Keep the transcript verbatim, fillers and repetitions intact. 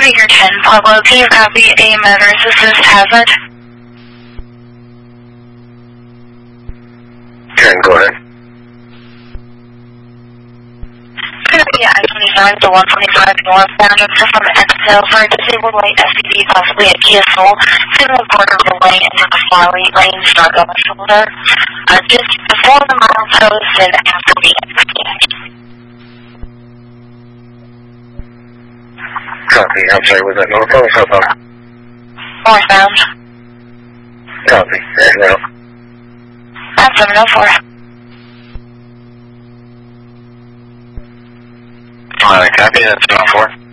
Figure ten, Pablo, can you copy a motorist assist hazard? ten, go ahead. It's going to be I twenty-nine to one twenty-five northbound, and from exhale for a disabled light S U V, possibly a Kia Soul. It's in the quarter of the lane into the far right lane, struck on the shoulder. Uh, just before the milepost and after the interchange. Copy. I'm sorry, was that northbound or southbound? Northbound. Copy. And now? That's seven oh four. Alright, copy. That's seven oh four.